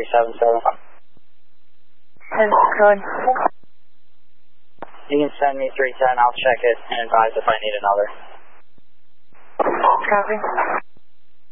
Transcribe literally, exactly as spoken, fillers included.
seven seven. ten, code. You can send me three ten, I'll check it and advise if I need another. Copy.